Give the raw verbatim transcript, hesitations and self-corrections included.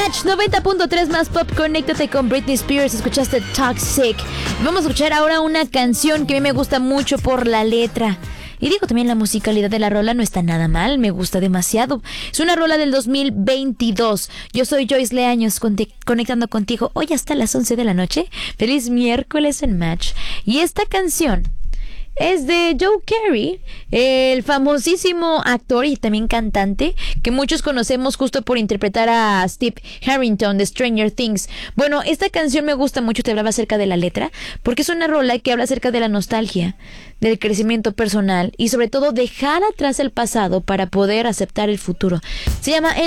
Match noventa punto tres más pop. Conéctate con Britney Spears. Escuchaste Toxic. Vamos a escuchar ahora una canción que a mí me gusta mucho por la letra. Y digo, también la musicalidad de la rola no está nada mal, me gusta demasiado. Es una rola del dos mil veintidós. Yo soy Joyce Leaños, conti- conectando contigo hoy hasta las once de la noche. Feliz miércoles en Match. Y esta canción es de Joe Carey, el famosísimo actor y también cantante que muchos conocemos justo por interpretar a Steve Harrington de Stranger Things. Bueno, esta canción me gusta mucho, te hablaba acerca de la letra, porque es una rola que habla acerca de la nostalgia, del crecimiento personal y sobre todo dejar atrás el pasado para poder aceptar el futuro. Se llama